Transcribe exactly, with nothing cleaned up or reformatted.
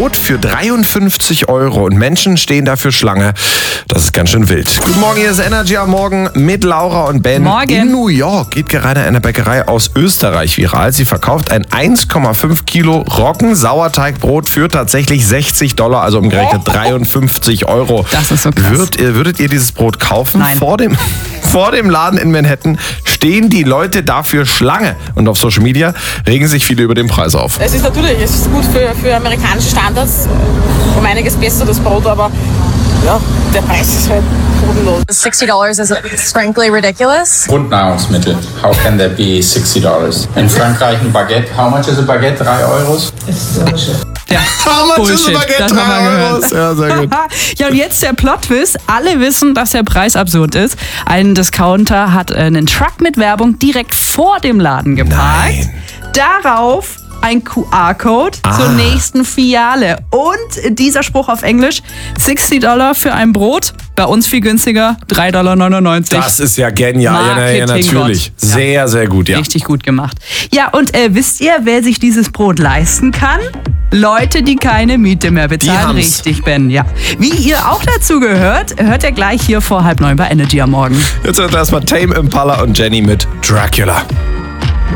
Brot für dreiundfünfzig Euro und Menschen stehen dafür Schlange. Das ist ganz schön wild. Guten Morgen, hier ist Energy am Morgen mit Laura und Ben. Morgen. In New York geht gerade eine Bäckerei aus Österreich viral. Sie verkauft ein eins Komma fünf Kilo Roggensauerteigbrot für tatsächlich sechzig Dollar, also umgerechnet dreiundfünfzig Euro. Das ist so krass. Würd, würdet ihr dieses Brot kaufen? Nein. Vor dem, vor dem Laden in Manhattan stehen die Leute dafür Schlange. Und auf Social Media regen sich viele über den Preis auf. Es ist natürlich, es ist gut für, für amerikanische Standards, um einiges besser das Brot, aber ja, der Preis ist halt bodenlos. sixty dollars is frankly ridiculous. Grundnahrungsmittel. How can that be sixty dollars? In Frankreich ein Baguette. How much is a Baguette? drei Euro? Ja, How much is a Bullshit. Baguette? Das haben wir drei gehört. Euros. Ja, sehr gut. Ja, und jetzt der Plot-Twist. Alle wissen, dass der Preis absurd ist. Ein Discounter hat einen Truck mit Werbung direkt vor dem Laden geparkt. Nein. Darauf ein Q R-Code Ah. zur nächsten Filiale. Und dieser Spruch auf Englisch, sechzig Dollar für ein Brot, bei uns viel günstiger, drei Komma neunundneunzig Dollar. Das ist ja genial. Ja, ja, ja, Marketing-Gott. natürlich. Ja. Sehr, sehr gut, ja. Richtig gut gemacht. Ja, und äh, wisst ihr, wer sich dieses Brot leisten kann? Leute, die keine Miete mehr bezahlen. haben's. Richtig, Ben, ja. Wie ihr auch dazu gehört, hört ihr gleich hier vor halb neun bei Energy am Morgen. Jetzt hört erstmal Tame Impala und Jenny mit Dracula.